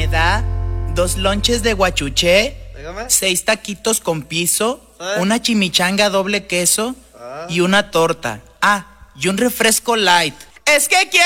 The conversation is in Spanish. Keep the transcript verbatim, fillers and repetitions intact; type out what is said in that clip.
¿Me da dos lonches de guachuché, Dígame. seis taquitos con piso, ¿Sí? una chimichanga doble queso Ah. y una torta? Ah, y un refresco light. Es que quiero...